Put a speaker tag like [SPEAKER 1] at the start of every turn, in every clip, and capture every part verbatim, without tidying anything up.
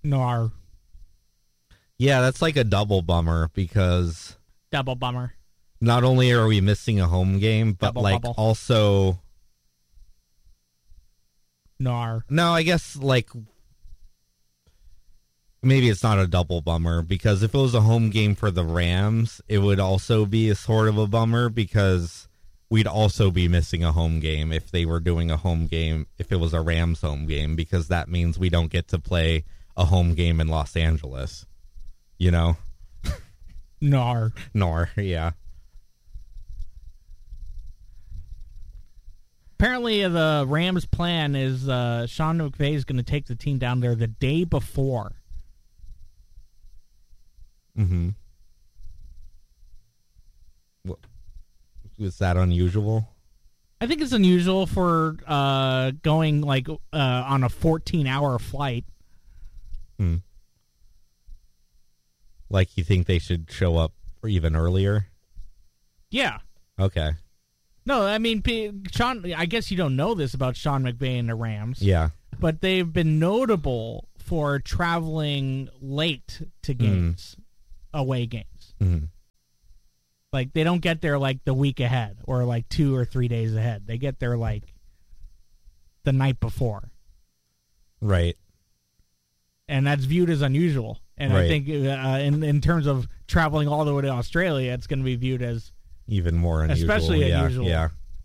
[SPEAKER 1] Nar.
[SPEAKER 2] Yeah, that's like a double bummer because
[SPEAKER 1] Double bummer.
[SPEAKER 2] not only are we missing a home game, but
[SPEAKER 1] Double
[SPEAKER 2] like
[SPEAKER 1] bubble.
[SPEAKER 2] also...
[SPEAKER 1] Nar.
[SPEAKER 2] No, I guess like maybe it's not a double bummer because if it was a home game for the Rams, it would also be a sort of a bummer because we'd also be missing a home game if they were doing a home game, if it was a Rams home game, because that means we don't get to play a home game in Los Angeles, you know?
[SPEAKER 1] Nar.
[SPEAKER 2] Nor, yeah.
[SPEAKER 1] Apparently, the Rams' plan is uh, Sean McVay is going to take the team down there the day before.
[SPEAKER 2] Mm-hmm. What, is that unusual?
[SPEAKER 1] I think it's unusual for uh, going like uh, on a fourteen-hour flight.
[SPEAKER 2] Hmm. Like you think they should show up even earlier?
[SPEAKER 1] Yeah.
[SPEAKER 2] Okay.
[SPEAKER 1] No, I mean, P- Sean. I guess you don't know this about Sean McVay and the Rams.
[SPEAKER 2] Yeah.
[SPEAKER 1] But they've been notable for traveling late to games, mm. away games.
[SPEAKER 2] Mm.
[SPEAKER 1] Like, they don't get there, like, the week ahead or, like, two or three days ahead. They get there, like, the night before.
[SPEAKER 2] Right.
[SPEAKER 1] And that's viewed as unusual. And
[SPEAKER 2] right.
[SPEAKER 1] I think uh, in, in terms of traveling all the way to Australia, it's going to be viewed as...
[SPEAKER 2] even more unusual.
[SPEAKER 1] Especially
[SPEAKER 2] yeah,
[SPEAKER 1] unusual.
[SPEAKER 2] Yeah.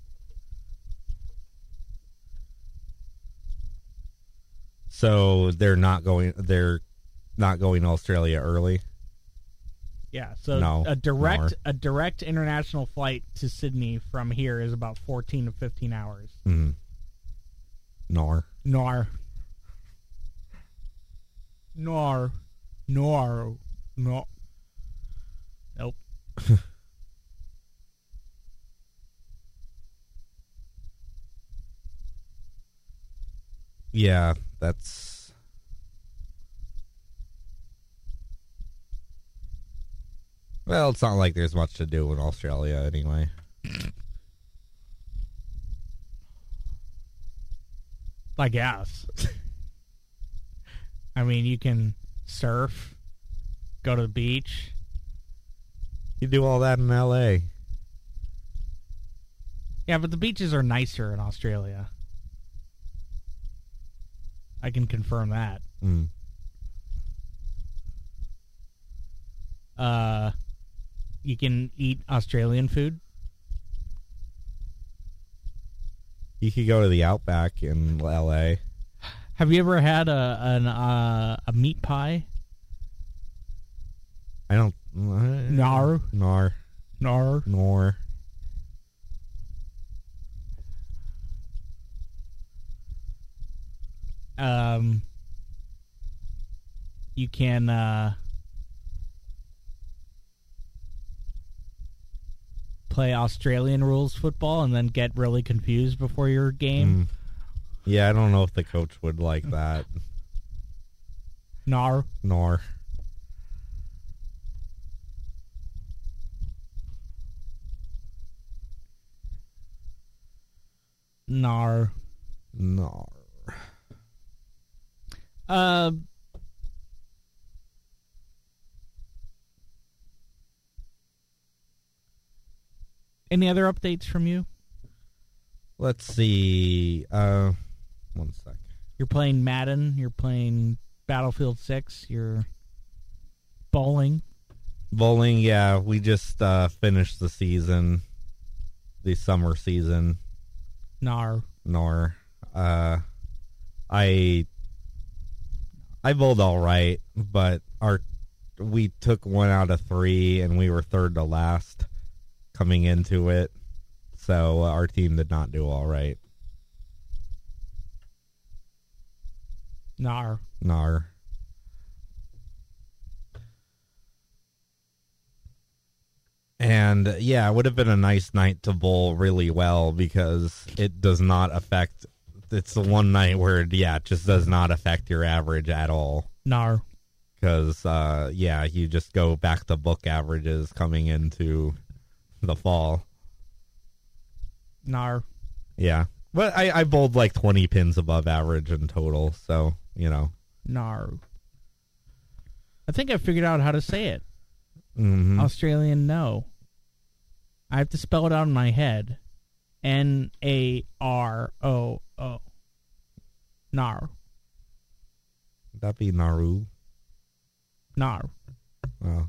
[SPEAKER 2] So they're not going. They're not going to Australia early.
[SPEAKER 1] Yeah. So
[SPEAKER 2] no,
[SPEAKER 1] a direct
[SPEAKER 2] nor.
[SPEAKER 1] a direct international flight to Sydney from here is about fourteen to fifteen hours.
[SPEAKER 2] Mm. Nor.
[SPEAKER 1] Nor. Nor. Nor. No. Nope.
[SPEAKER 2] Yeah, that's... Well, it's not like there's much to do in Australia anyway.
[SPEAKER 1] I guess. I mean, you can surf, go to the beach.
[SPEAKER 2] You do all that in L A.
[SPEAKER 1] Yeah, but the beaches are nicer in Australia. I can confirm that.
[SPEAKER 2] Mm.
[SPEAKER 1] Uh, you can eat Australian food.
[SPEAKER 2] You could go to the Outback in L A.
[SPEAKER 1] Have you ever had a an uh, a meat pie?
[SPEAKER 2] I don't.
[SPEAKER 1] Nar.
[SPEAKER 2] Nar.
[SPEAKER 1] Nar.
[SPEAKER 2] Nor.
[SPEAKER 1] Um, you can uh, play Australian rules football and then get really confused before your game.
[SPEAKER 2] Mm. Yeah, I don't know if the coach would like that.
[SPEAKER 1] Nar.
[SPEAKER 2] Nor.
[SPEAKER 1] Nar.
[SPEAKER 2] Nar.
[SPEAKER 1] Uh, any other updates from you?
[SPEAKER 2] Let's see. Uh, one sec.
[SPEAKER 1] You're playing Madden. You're playing Battlefield six. You're bowling.
[SPEAKER 2] Bowling, yeah. We just uh, finished the season, the summer season.
[SPEAKER 1] Nar.
[SPEAKER 2] Nor. Uh, I... I bowled all right, but our we took one out of three, and we were third to last coming into it. So uh, our team did not do all right.
[SPEAKER 1] Nar.
[SPEAKER 2] Nar. And yeah, it would have been a nice night to bowl really well because it does not affect... It's the one night where, yeah, it just does not affect your average at all.
[SPEAKER 1] Nar.
[SPEAKER 2] Because, uh, yeah, you just go back to book averages coming into the fall.
[SPEAKER 1] Nar.
[SPEAKER 2] Yeah. But I, I bowled like twenty pins above average in total, so, you know.
[SPEAKER 1] Nar. I think I figured out how to say it.
[SPEAKER 2] Mm-hmm.
[SPEAKER 1] Australian no. I have to spell it out in my head. N A R O O. Nar.
[SPEAKER 2] That'd be Nauru.
[SPEAKER 1] Nar.
[SPEAKER 2] Oh.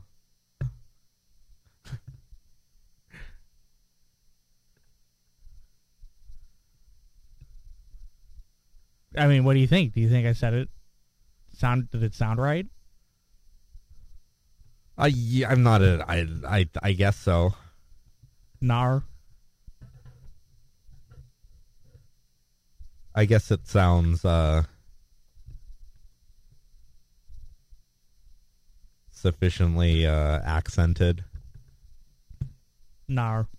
[SPEAKER 1] I mean, what do you think? Do you think I said it? Sound did it sound right?
[SPEAKER 2] Uh, yeah, I'm not a. I I I guess so.
[SPEAKER 1] Nar.
[SPEAKER 2] I guess it sounds uh, sufficiently uh, accented.
[SPEAKER 1] Nar.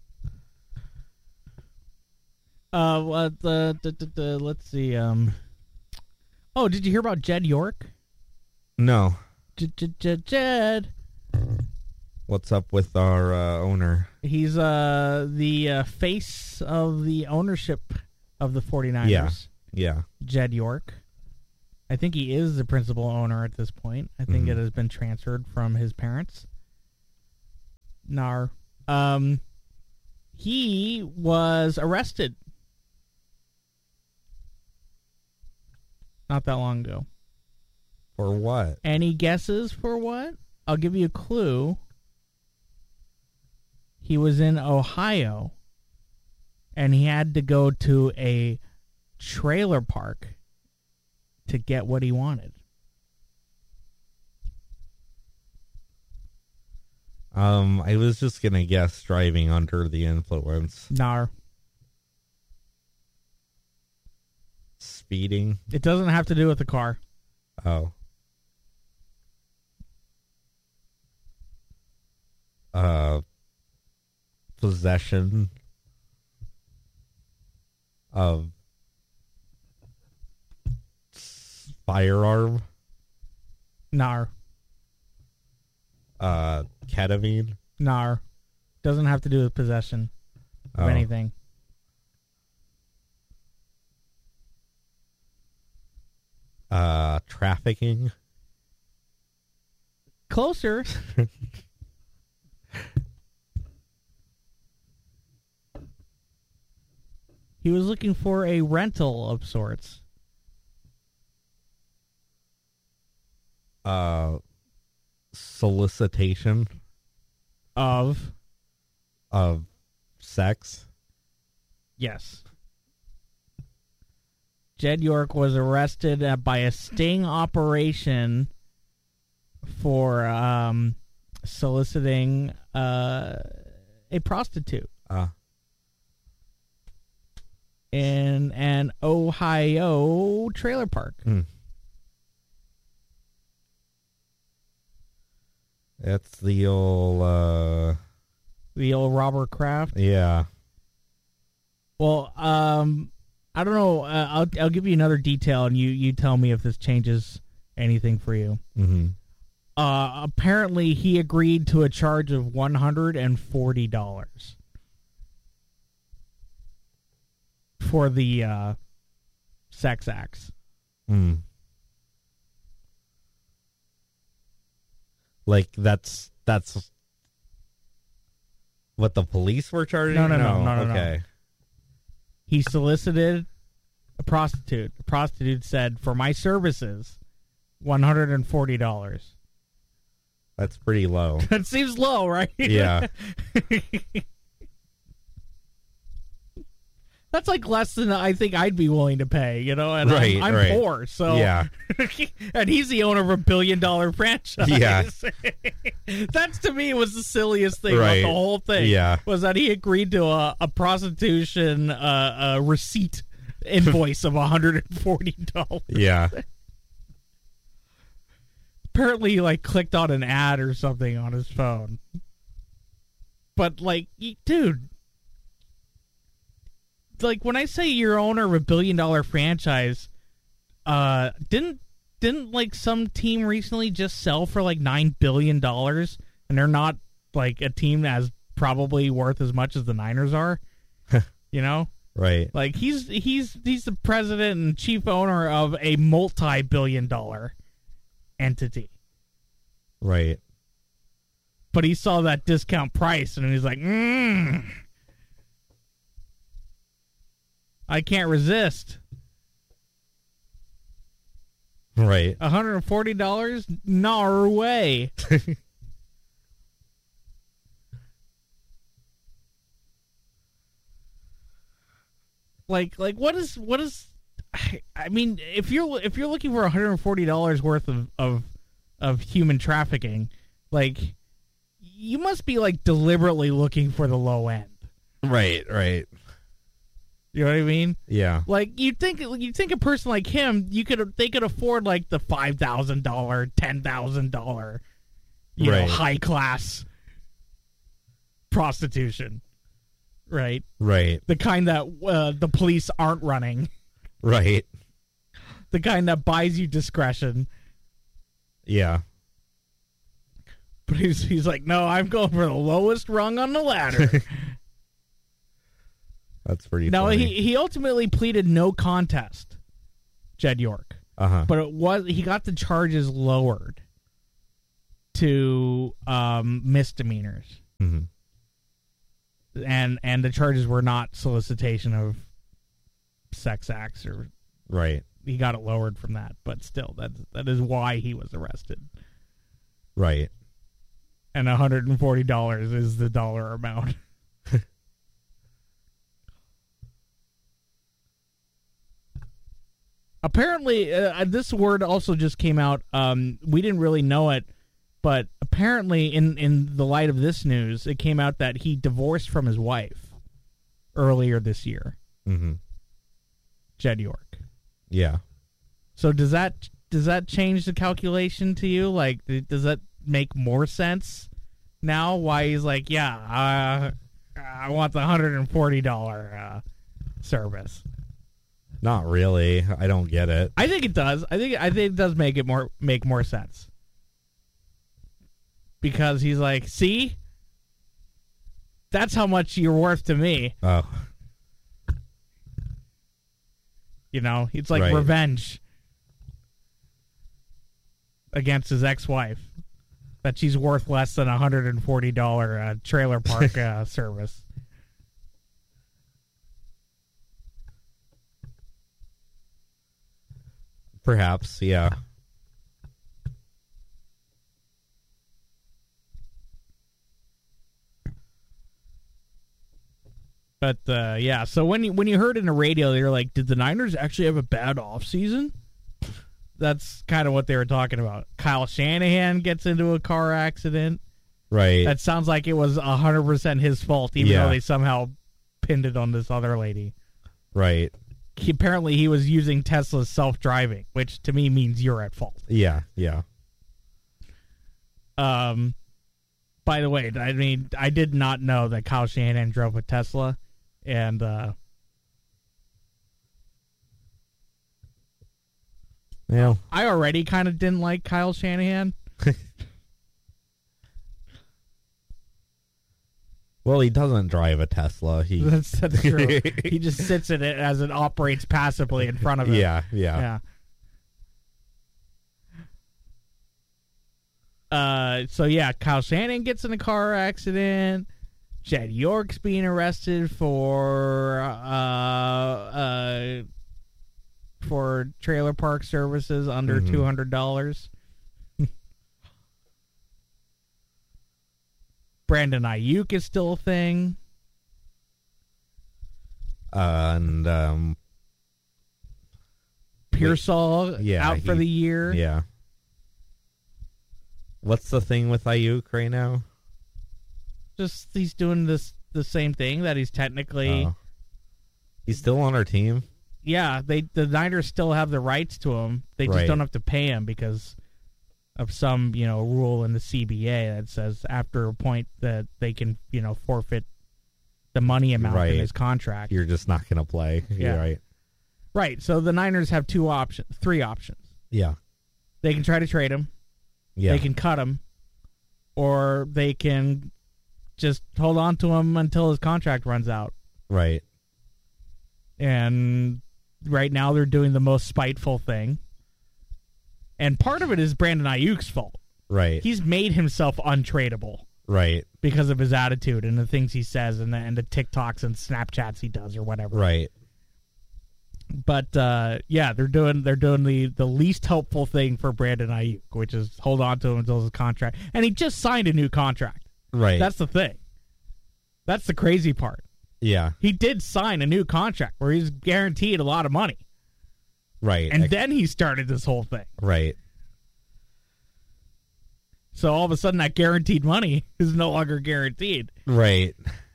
[SPEAKER 1] Uh, what the, the, the, the let's see. Um. Oh, did you hear about Jed York?
[SPEAKER 2] No.
[SPEAKER 1] Jed, Jed, Jed.
[SPEAKER 2] What's up with our uh, owner?
[SPEAKER 1] He's uh the uh, face of the ownership of the 49ers.
[SPEAKER 2] Yeah. Yeah.
[SPEAKER 1] Jed York. I think he is the principal owner at this point. I think
[SPEAKER 2] Mhm.
[SPEAKER 1] it has been transferred from his parents. Nar. Um, he was arrested not that long ago.
[SPEAKER 2] For what?
[SPEAKER 1] Any guesses for what? I'll give you a clue. He was in Ohio, and he had to go to a trailer park to get what he wanted.
[SPEAKER 2] Um, I was just gonna guess driving under the influence.
[SPEAKER 1] Nar.
[SPEAKER 2] Speeding.
[SPEAKER 1] It doesn't have to do with the car.
[SPEAKER 2] Oh. Uh, possession of firearm.
[SPEAKER 1] Nar.
[SPEAKER 2] Uh, ketamine.
[SPEAKER 1] Nar. Doesn't have to do with possession of
[SPEAKER 2] Oh.
[SPEAKER 1] anything.
[SPEAKER 2] Uh, trafficking.
[SPEAKER 1] Closer. He was looking for a rental of sorts.
[SPEAKER 2] Uh, solicitation
[SPEAKER 1] Of.
[SPEAKER 2] of sex.
[SPEAKER 1] Yes. Jed York was arrested uh, by a sting operation for um, soliciting uh, a prostitute
[SPEAKER 2] Uh,
[SPEAKER 1] in an Ohio trailer park.
[SPEAKER 2] hmm. That's the old, uh,
[SPEAKER 1] The old Robert Kraft.
[SPEAKER 2] yeah.
[SPEAKER 1] Well, um, I don't know. Uh, I'll I'll give you another detail, and you, you tell me if this changes anything for you.
[SPEAKER 2] Mm-hmm.
[SPEAKER 1] Uh, apparently, he agreed to a charge of one hundred and forty dollars for the uh, sex acts.
[SPEAKER 2] Mm. Like that's that's what the police were charging?
[SPEAKER 1] No, no, no, no, no, no.
[SPEAKER 2] Okay.
[SPEAKER 1] He solicited a prostitute. The prostitute said, "For my services, one hundred and forty dollars."
[SPEAKER 2] That's pretty low.
[SPEAKER 1] That seems low, right?
[SPEAKER 2] Yeah.
[SPEAKER 1] That's like less than I think I'd be willing to pay, you know, and
[SPEAKER 2] Right,
[SPEAKER 1] I'm, I'm
[SPEAKER 2] right.
[SPEAKER 1] poor, so
[SPEAKER 2] Yeah.
[SPEAKER 1] and he's the owner of a billion dollar franchise.
[SPEAKER 2] Yeah.
[SPEAKER 1] That's to me was the silliest thing
[SPEAKER 2] Right.
[SPEAKER 1] about the whole thing.
[SPEAKER 2] Yeah.
[SPEAKER 1] Was that he agreed to a, a prostitution uh, a receipt invoice of one hundred and forty dollars.
[SPEAKER 2] Yeah.
[SPEAKER 1] Apparently, he, like, clicked on an ad or something on his phone. But, like, y- dude, like, when I say you're owner of a billion dollar franchise, uh, didn't didn't like some team recently just sell for like nine billion dollars, and they're not like a team that's probably worth as much as the Niners are? You know,
[SPEAKER 2] Right.
[SPEAKER 1] like he's he's he's the president and chief owner of a multi billion dollar entity.
[SPEAKER 2] Right.
[SPEAKER 1] But he saw that discount price and he's like, mm, I can't resist.
[SPEAKER 2] Right.
[SPEAKER 1] one hundred forty dollars? No way. like like what is what is I, I mean, if you're if you're looking for one hundred forty dollars worth of, of of human trafficking, like you must be like deliberately looking for the low end.
[SPEAKER 2] Right, right.
[SPEAKER 1] You know what I mean?
[SPEAKER 2] Yeah.
[SPEAKER 1] Like you think you think a person like him, you could they could afford like the five thousand dollar, ten thousand dollar, you
[SPEAKER 2] right.
[SPEAKER 1] know, high class prostitution, right?
[SPEAKER 2] Right.
[SPEAKER 1] The kind that uh, the police aren't running,
[SPEAKER 2] right?
[SPEAKER 1] The kind that buys you discretion.
[SPEAKER 2] Yeah.
[SPEAKER 1] But he's he's like, no, I'm going for the lowest rung on the ladder.
[SPEAKER 2] That's pretty
[SPEAKER 1] now,
[SPEAKER 2] funny.
[SPEAKER 1] he, he ultimately pleaded no contest, Jed York.
[SPEAKER 2] Uh-huh.
[SPEAKER 1] But it was he got the charges lowered to um, misdemeanors.
[SPEAKER 2] Mm-hmm.
[SPEAKER 1] And and the charges were not solicitation of sex acts or
[SPEAKER 2] right.
[SPEAKER 1] He got it lowered from that, but still that that is why he was arrested.
[SPEAKER 2] Right.
[SPEAKER 1] And one hundred forty dollars is the dollar amount. Apparently, uh, this word also just came out. Um, we didn't really know it, but apparently, in, in the light of this news, it came out that he divorced from his wife earlier this year.
[SPEAKER 2] Mm-hmm.
[SPEAKER 1] Jed York.
[SPEAKER 2] Yeah.
[SPEAKER 1] So does that does that change the calculation to you? Like, does that make more sense now? Why he's like, yeah, uh, I want the one hundred forty dollars uh, service.
[SPEAKER 2] Not really. I don't get it.
[SPEAKER 1] I think it does. I think I think it does make it more make more sense. Because he's like, see? That's how much you're worth to me.
[SPEAKER 2] Oh.
[SPEAKER 1] You know, it's like
[SPEAKER 2] right.
[SPEAKER 1] revenge against his ex-wife. That she's worth less than a one hundred forty dollars uh, trailer park uh, service.
[SPEAKER 2] Perhaps, yeah.
[SPEAKER 1] But uh, yeah, so when you, when you heard in the radio, they were like, "Did the Niners actually have a bad off season?" That's kind of what they were talking about. Kyle Shanahan gets into a car accident.
[SPEAKER 2] Right.
[SPEAKER 1] That sounds like it was one hundred percent his fault, even
[SPEAKER 2] yeah.
[SPEAKER 1] though they somehow pinned it on this other lady.
[SPEAKER 2] Right.
[SPEAKER 1] He, apparently he was using Tesla's self-driving, which to me means you're at fault.
[SPEAKER 2] Yeah, yeah.
[SPEAKER 1] Um, by the way, I mean, I did not know that Kyle Shanahan drove a Tesla, and uh,
[SPEAKER 2] yeah.
[SPEAKER 1] I already kind of didn't like Kyle Shanahan.
[SPEAKER 2] Well, he doesn't drive a Tesla. He
[SPEAKER 1] That's, that's true. He just sits in it as it operates passively in front of him.
[SPEAKER 2] Yeah, yeah.
[SPEAKER 1] Yeah. Uh, so yeah, Kyle Shanahan gets in a car accident. Jed York's being arrested for uh, uh, for trailer park services under
[SPEAKER 2] mm-hmm.
[SPEAKER 1] two hundred dollars. Brandon Ayuk is still a thing.
[SPEAKER 2] Uh, and um,
[SPEAKER 1] Pearsall
[SPEAKER 2] yeah,
[SPEAKER 1] out
[SPEAKER 2] he,
[SPEAKER 1] for the year.
[SPEAKER 2] Yeah. What's the thing with Ayuk right now?
[SPEAKER 1] Just he's doing this the same thing that he's technically.
[SPEAKER 2] Oh. He's still on our team.
[SPEAKER 1] Yeah, they the Niners still have the rights to him. They just
[SPEAKER 2] right.
[SPEAKER 1] don't have to pay him because of some, you know, rule in the C B A that says after a point that they can, you know, forfeit the money amount
[SPEAKER 2] right.
[SPEAKER 1] in his contract.
[SPEAKER 2] You're just not going to play.
[SPEAKER 1] Yeah.
[SPEAKER 2] You're right.
[SPEAKER 1] Right. So the Niners have two options, three options.
[SPEAKER 2] Yeah.
[SPEAKER 1] They can try to trade him.
[SPEAKER 2] Yeah.
[SPEAKER 1] They can cut him, or they can just hold on to him until his contract runs out.
[SPEAKER 2] Right.
[SPEAKER 1] And right now they're doing the most spiteful thing. And part of it is Brandon Ayuk's fault.
[SPEAKER 2] Right.
[SPEAKER 1] He's made himself untradeable.
[SPEAKER 2] Right.
[SPEAKER 1] Because of his attitude and the things he says and the, and the TikToks and Snapchats he does or whatever.
[SPEAKER 2] Right.
[SPEAKER 1] But uh, yeah, they're doing they're doing the, the least helpful thing for Brandon Ayuk, which is hold on to him until his contract. And he just signed a new contract.
[SPEAKER 2] Right.
[SPEAKER 1] That's the thing. That's the crazy part.
[SPEAKER 2] Yeah.
[SPEAKER 1] He did sign a new contract where he's guaranteed a lot of money.
[SPEAKER 2] Right.
[SPEAKER 1] And
[SPEAKER 2] Ex-
[SPEAKER 1] then he started this whole thing.
[SPEAKER 2] Right.
[SPEAKER 1] So all of a sudden that guaranteed money is no longer guaranteed.
[SPEAKER 2] Right.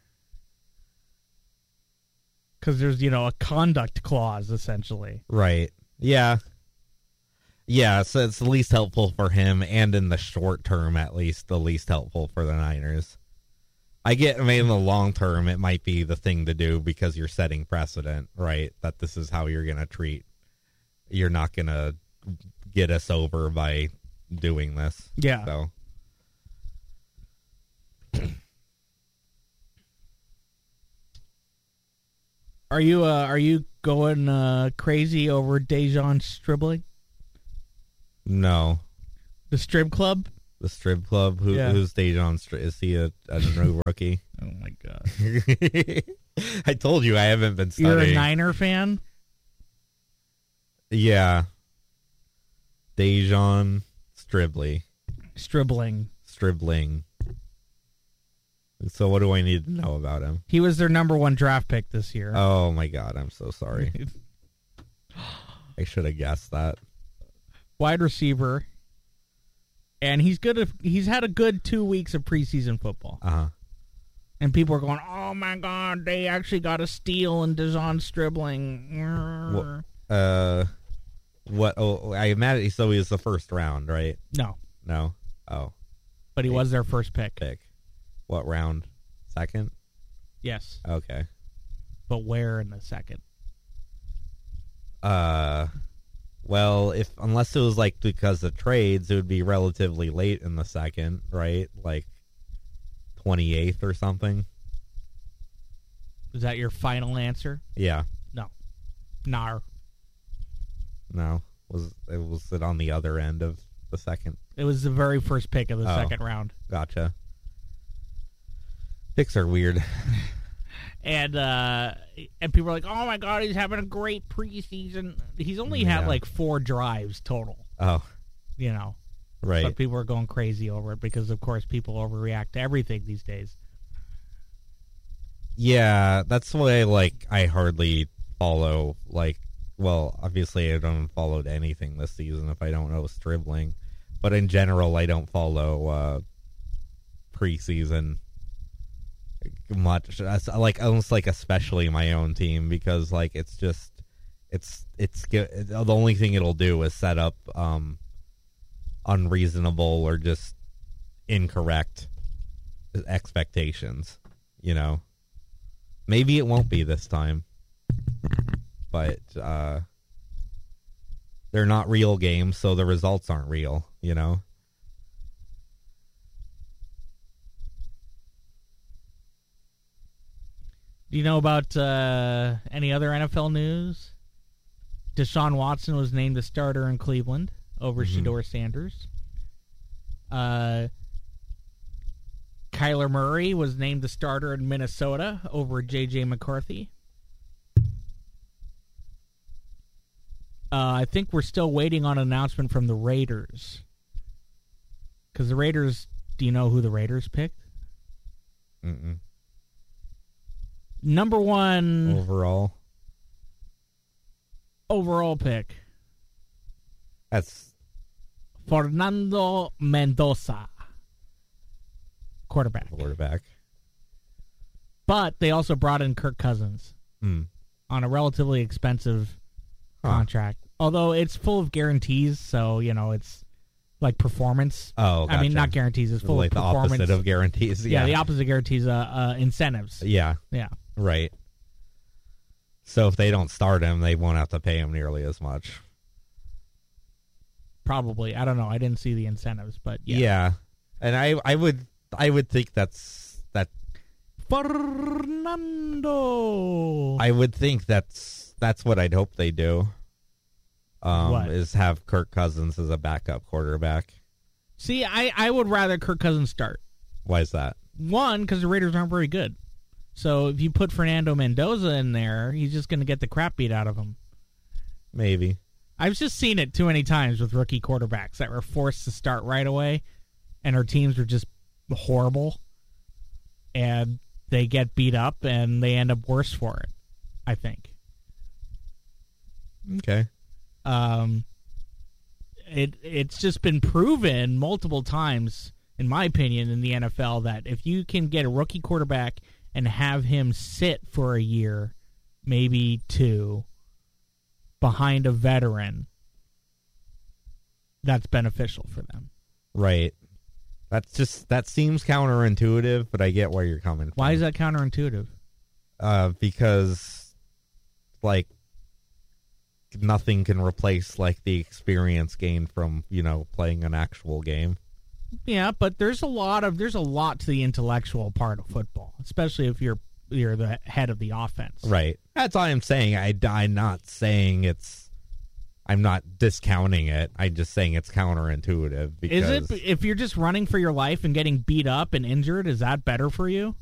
[SPEAKER 1] Because there's, you know, a conduct clause, essentially.
[SPEAKER 2] Right. Yeah. Yeah, so it's the least helpful for him, and in the short term, at least, the least helpful for the Niners. I get, I mean, in the long term, it might be the thing to do because you're setting precedent, right? That this is how you're going to treat. You're not going to get us over by doing this.
[SPEAKER 1] Yeah.
[SPEAKER 2] So.
[SPEAKER 1] Are you uh, are you going uh, crazy over Dejon Stribling?
[SPEAKER 2] No.
[SPEAKER 1] The Strib Club?
[SPEAKER 2] The Strib Club? Who,
[SPEAKER 1] Yeah.
[SPEAKER 2] Who's Dejon Strib? Is he a, a new rookie?
[SPEAKER 1] Oh, my God.
[SPEAKER 2] I told you I haven't been studying.
[SPEAKER 1] You're a Niner fan?
[SPEAKER 2] Yeah. Dejon Stribley.
[SPEAKER 1] Stribling.
[SPEAKER 2] Stribling. So what do I need to know about him?
[SPEAKER 1] He was their number one draft pick this year.
[SPEAKER 2] Oh, my God. I'm so sorry. I should have guessed that.
[SPEAKER 1] Wide receiver. And he's good. At, he's had a good two weeks of preseason football.
[SPEAKER 2] Uh-huh.
[SPEAKER 1] And people are going, oh, my God, they actually got a steal in Dejon Stribling.
[SPEAKER 2] Well, uh, what? Oh, I imagine. So he was the first round, right?
[SPEAKER 1] No.
[SPEAKER 2] No. Oh.
[SPEAKER 1] But he was their first pick.
[SPEAKER 2] Pick. What round? Second?
[SPEAKER 1] Yes.
[SPEAKER 2] Okay.
[SPEAKER 1] But where in the second?
[SPEAKER 2] Uh, well, if unless it was like because of trades, it would be relatively late in the second, right? Like twenty-eighth or something.
[SPEAKER 1] Is that your final answer?
[SPEAKER 2] Yeah.
[SPEAKER 1] No. Nar.
[SPEAKER 2] No. Was it was it on the other end of the second?
[SPEAKER 1] It was the very first pick of the
[SPEAKER 2] Oh.
[SPEAKER 1] second round.
[SPEAKER 2] Gotcha. Picks are weird.
[SPEAKER 1] And uh, and people are like, oh, my God, he's having a great preseason. He's only had
[SPEAKER 2] Yeah.
[SPEAKER 1] like four drives total,
[SPEAKER 2] Oh,
[SPEAKER 1] you know.
[SPEAKER 2] right.
[SPEAKER 1] But people are going crazy over it because, of course, people overreact to everything these days.
[SPEAKER 2] Yeah, that's why like I hardly follow like well, obviously I don't follow anything this season if I don't know Stribling. But in general I don't follow uh preseason much. That's, like almost like especially my own team because like it's just it's it's the only thing it'll do is set up um unreasonable or just incorrect expectations, you know. Maybe it won't be this time, but uh, they're not real games, so the results aren't real, you know?
[SPEAKER 1] Do you know about uh, any other N F L news? Deshaun Watson was named the starter in Cleveland over
[SPEAKER 2] Mhm.
[SPEAKER 1] Shedeur Sanders. Uh, Kyler Murray was named the starter in Minnesota over J J McCarthy. Uh, I think we're still waiting on an announcement from the Raiders. Because the Raiders, do you know who the Raiders picked?
[SPEAKER 2] Mm-mm.
[SPEAKER 1] Number one
[SPEAKER 2] Overall,
[SPEAKER 1] overall pick,
[SPEAKER 2] that's
[SPEAKER 1] Fernando Mendoza, quarterback.
[SPEAKER 2] quarterback.
[SPEAKER 1] But they also brought in Kirk Cousins
[SPEAKER 2] Mm.
[SPEAKER 1] on a relatively expensive
[SPEAKER 2] Huh.
[SPEAKER 1] contract. Although it's full of guarantees, so, you know, it's like performance.
[SPEAKER 2] Oh,
[SPEAKER 1] I mean,
[SPEAKER 2] gotcha.
[SPEAKER 1] not guarantees. It's full
[SPEAKER 2] like
[SPEAKER 1] of
[SPEAKER 2] the
[SPEAKER 1] performance.
[SPEAKER 2] opposite of guarantees.
[SPEAKER 1] yeah.
[SPEAKER 2] Yeah,
[SPEAKER 1] the opposite of guarantees, uh, uh, incentives.
[SPEAKER 2] Yeah,
[SPEAKER 1] Yeah.
[SPEAKER 2] right. So if they don't start him, they won't have to pay him nearly as much.
[SPEAKER 1] Probably. I don't know. I didn't see the incentives, but yeah.
[SPEAKER 2] Yeah, and I, I would, I would think that's that.
[SPEAKER 1] Fernando.
[SPEAKER 2] I would think that's that's what I'd hope they do. Um,
[SPEAKER 1] What?
[SPEAKER 2] is have Kirk Cousins as a backup quarterback.
[SPEAKER 1] See, I, I would rather Kirk Cousins start.
[SPEAKER 2] Why is that?
[SPEAKER 1] One, because the Raiders aren't very good. So if you put Fernando Mendoza in there, he's just going to get the crap beat out of him.
[SPEAKER 2] Maybe.
[SPEAKER 1] I've just seen it too many times with rookie quarterbacks that were forced to start right away, and our teams were just horrible, and they get beat up, and they end up worse for it, I think.
[SPEAKER 2] Okay.
[SPEAKER 1] Um, it It's just been proven multiple times, in my opinion, in the N F L, that if you can get a rookie quarterback and have him sit for a year, maybe two, behind a veteran, that's beneficial for them.
[SPEAKER 2] Right. That's just that seems counterintuitive, but I get where you're coming from.
[SPEAKER 1] Why is that counterintuitive?
[SPEAKER 2] Uh, because like nothing can replace like the experience gained from, you know, playing an actual game.
[SPEAKER 1] Yeah, but there's a lot of there's a lot to the intellectual part of football, especially if you're you're the head of the offense.
[SPEAKER 2] Right. That's all I'm saying. I, I'm not saying it's. I'm not discounting it. I'm just saying it's counterintuitive. Because
[SPEAKER 1] is it if you're just running for your life and getting beat up and injured? Is that better for you?